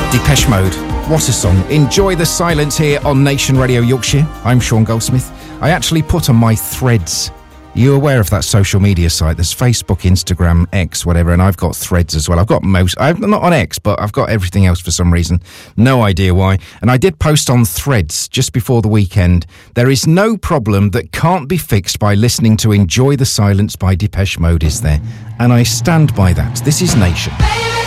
Depeche Mode. What a song. Enjoy the silence here on Nation Radio Yorkshire. I'm Sean Goldsmith. I actually put on my Threads. Are you aware of that social media site? There's Facebook, Instagram, X, whatever, and I've got Threads as well. I'm not on X, but I've got everything else for some reason. No idea why. And I did post on Threads just before the weekend. There is no problem that can't be fixed by listening to Enjoy the Silence by Depeche Mode, is there? And I stand by that. This is Nation.